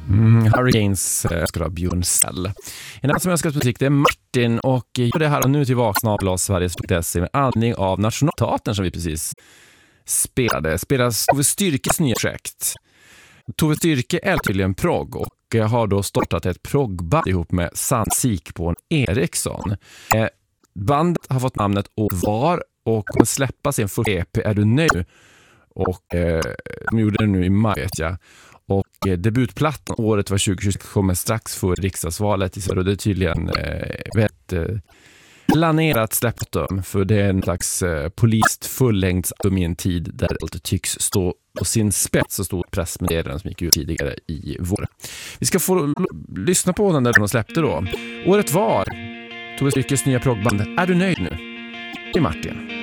Hurricanes ska ha Björn Sell. En annan som önskar musik, det är Martin, och gör det här och nu till vaksnabel.sveriges.se med anledning av Nationalteatern som vi precis spelas Tove Styrkes nya projekt. Tove Styrke är tydligen progg och har då startat ett proggband ihop med Sandsik på en Eriksson. Bandet har fått namnet Och Var och kommer släppa sin första EP Är du nöjd? Och de gjorde det nu i maj, vet jag. Och debutplattan året var 2020, kommer strax för riksdagsvalet i Sverige. Och det är tydligen planerat släpptum, för det är en slags polist fullängdsalbum i en tid där allt tycks stå på sin spets, och stod pressmeddelanden som gick ut tidigare i vår. Vi ska få lyssna på den där de släppte då. Året var Tove Styrkes nya proggband Är du nöjd nu? Det är Martin.